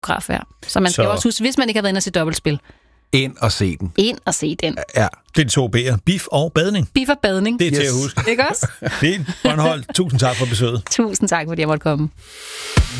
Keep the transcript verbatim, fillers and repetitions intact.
biograf her. Så man skal Så- også huske, hvis man ikke har været inde og se dobbeltspil, Ind og se den. ind og se den. Ja. Det er to B'er. Bif og badning. Bif og badning. Det er yes. til Yes. at huske. Ikke også? Fint. Bornholm, tusind tak for besøget. Tusind tak, fordi jeg måtte komme.